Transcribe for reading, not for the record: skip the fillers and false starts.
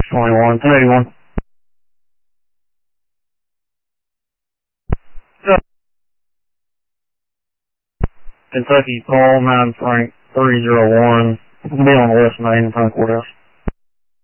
21, 1081. Kentucky, Paul, 9 Frank, 301. Be on the west main in front of the courthouse.